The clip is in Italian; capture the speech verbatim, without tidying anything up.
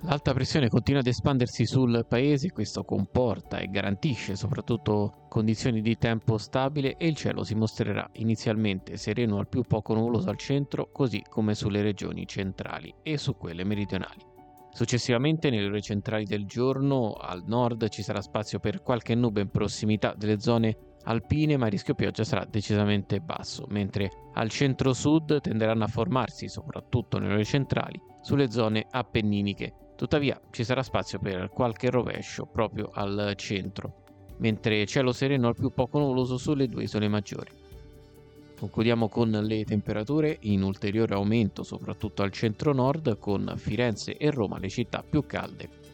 L'alta pressione continua ad espandersi sul paese, questo comporta e garantisce soprattutto condizioni di tempo stabile e il cielo si mostrerà inizialmente sereno al più poco nuvoloso al centro, così come sulle regioni centrali e su quelle meridionali. Successivamente, nelle ore centrali del giorno, al nord ci sarà spazio per qualche nube in prossimità delle zone alpine, ma il rischio pioggia sarà decisamente basso, mentre al centro-sud tenderanno a formarsi, soprattutto nelle ore centrali, sulle zone appenniniche. Tuttavia ci sarà spazio per qualche rovescio proprio al centro, mentre cielo sereno al più poco nuvoloso sulle due isole maggiori. Concludiamo con le temperature in ulteriore aumento soprattutto al centro-nord, con Firenze e Roma le città più calde